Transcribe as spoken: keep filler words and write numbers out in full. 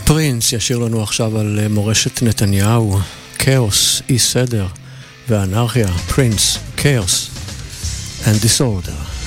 פרינס ישיר לנו עכשיו על מורשת נתניהו, כאוס, אי סדר ואנרכיה. פרינס, כאוס and disorder.